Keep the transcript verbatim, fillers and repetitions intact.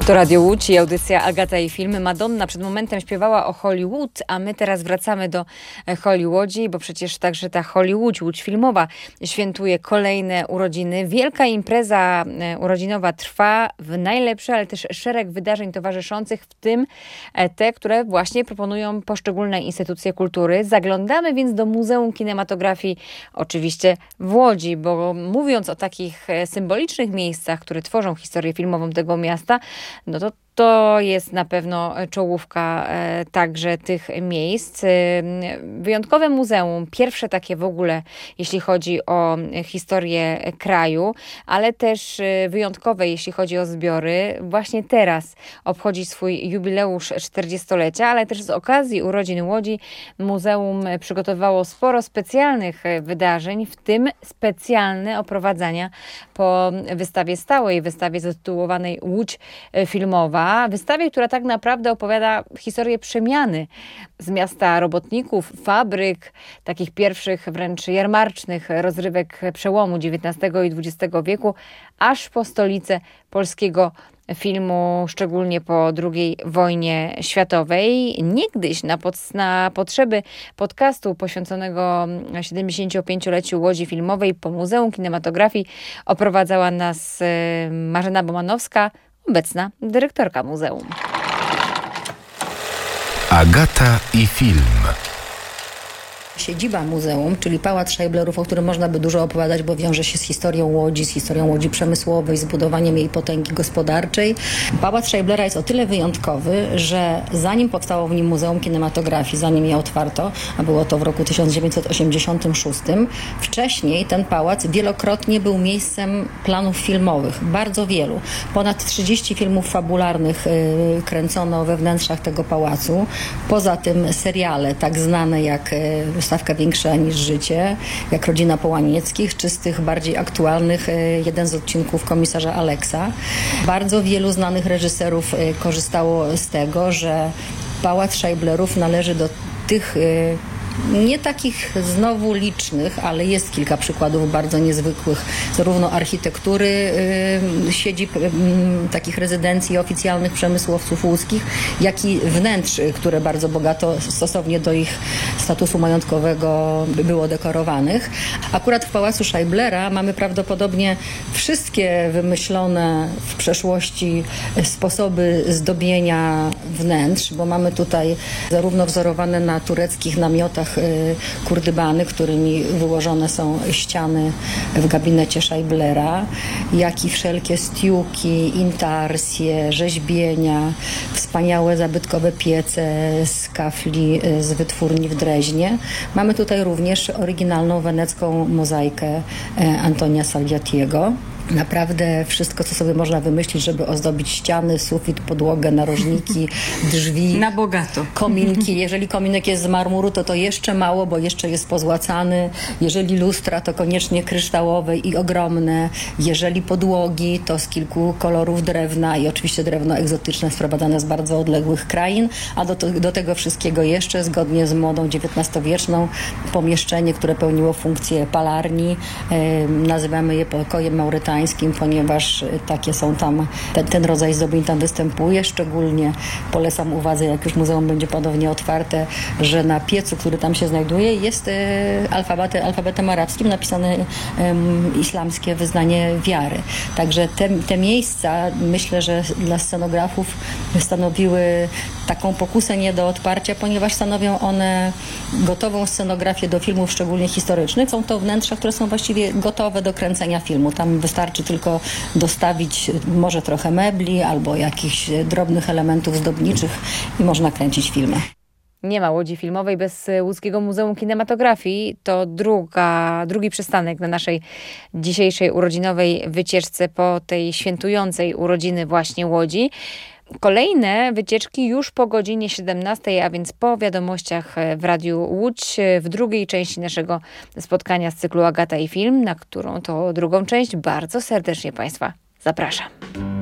To Radio Łódź i audycja Agata i Filmy. Madonna przed momentem śpiewała o Hollywood, a my teraz wracamy do Hollywoodzi, bo przecież także ta Hollywood, Łódź Filmowa, świętuje kolejne urodziny. Wielka impreza urodzinowa trwa, w najlepsze, ale też szereg wydarzeń towarzyszących, w tym te, które właśnie proponują poszczególne instytucje kultury. Zaglądamy więc do Muzeum Kinematografii, oczywiście w Łodzi, bo mówiąc o takich symbolicznych miejscach, które tworzą historię filmową tego miasta, no to to jest na pewno czołówka e, także tych miejsc. E, wyjątkowe muzeum, pierwsze takie w ogóle, jeśli chodzi o historię kraju, ale też e, wyjątkowe, jeśli chodzi o zbiory. Właśnie teraz obchodzi swój jubileusz czterdziestolecia, ale też z okazji urodzin Łodzi muzeum przygotowało sporo specjalnych wydarzeń, w tym specjalne oprowadzania po wystawie stałej, wystawie zatytułowanej Łódź Filmowa. Wystawie, która tak naprawdę opowiada historię przemiany z miasta robotników, fabryk, takich pierwszych wręcz jarmarcznych rozrywek przełomu dziewiętnastego i dwudziestego wieku, aż po stolicę polskiego filmu, szczególnie po drugiej wojnie światowej. Niegdyś na, pod, na potrzeby podcastu poświęconego siedemdziesięciopięcioleciu Łodzi Filmowej po Muzeum Kinematografii oprowadzała nas Marzena Bomanowska, obecna dyrektorka muzeum. Agata i Film. Siedziba muzeum, czyli Pałac Scheiblerów, o którym można by dużo opowiadać, bo wiąże się z historią Łodzi, z historią Łodzi przemysłowej, z budowaniem jej potęgi gospodarczej. Pałac Scheiblera jest o tyle wyjątkowy, że zanim powstało w nim Muzeum Kinematografii, zanim je otwarto, a było to w roku tysiąc dziewięćset osiemdziesiątym szóstym, wcześniej ten pałac wielokrotnie był miejscem planów filmowych, bardzo wielu. Ponad trzydzieści filmów fabularnych y, kręcono we wnętrzach tego pałacu. Poza tym seriale tak znane jak y, Stawka większa niż życie, jak Rodzina Połanieckich, czy z tych bardziej aktualnych jeden z odcinków Komisarza Aleksa. Bardzo wielu znanych reżyserów korzystało z tego, że Pałac Scheiblerów należy do tych nie takich znowu licznych, ale jest kilka przykładów bardzo niezwykłych, zarówno architektury y, siedzib y, takich rezydencji oficjalnych przemysłowców łódzkich, jak i wnętrz, które bardzo bogato stosownie do ich statusu majątkowego było dekorowanych. Akurat w Pałacu Scheiblera mamy prawdopodobnie wszystkie wymyślone w przeszłości sposoby zdobienia wnętrz, bo mamy tutaj zarówno wzorowane na tureckich namiotach kurdybany, którymi wyłożone są ściany w gabinecie Scheiblera, jak i wszelkie stiuki, intarsje, rzeźbienia, wspaniałe zabytkowe piece z kafli z wytwórni w Dreźnie. Mamy tutaj również oryginalną wenecką mozaikę Antonia Salviatiego. Naprawdę wszystko, co sobie można wymyślić, żeby ozdobić ściany, sufit, podłogę, narożniki, drzwi. Na bogato. Kominki. Jeżeli kominek jest z marmuru, to to jeszcze mało, bo jeszcze jest pozłacany. Jeżeli lustra, to koniecznie kryształowe i ogromne. Jeżeli podłogi, to z kilku kolorów drewna i oczywiście drewno egzotyczne sprowadzane z bardzo odległych krain. A do, to, do tego wszystkiego jeszcze, zgodnie z modą dziewiętnastowieczną, pomieszczenie, które pełniło funkcję palarni. E, nazywamy je pokojem maurytańskim, ponieważ takie są tam, ten, ten rodzaj zdobień tam występuje. Szczególnie polecam uwadze, jak już muzeum będzie ponownie otwarte, że na piecu, który tam się znajduje, jest e, alfabety, alfabetem arabskim napisane e, islamskie wyznanie wiary. Także te, te miejsca, myślę, że dla scenografów stanowiły taką pokusę nie do odparcia, ponieważ stanowią one gotową scenografię do filmów, szczególnie historycznych. Są to wnętrza, które są właściwie gotowe do kręcenia filmu. Tam wystarczy tylko dostawić może trochę mebli albo jakichś drobnych elementów zdobniczych i można kręcić filmy. Nie ma Łodzi Filmowej bez Łódzkiego Muzeum Kinematografii. To druga, drugi przystanek na naszej dzisiejszej urodzinowej wycieczce po tej świętującej urodziny właśnie Łodzi. Kolejne wycieczki już po godzinie siedemnastej, a więc po wiadomościach w Radiu Łódź, w drugiej części naszego spotkania z cyklu Agata i Film, na którą to drugą część bardzo serdecznie Państwa zapraszam.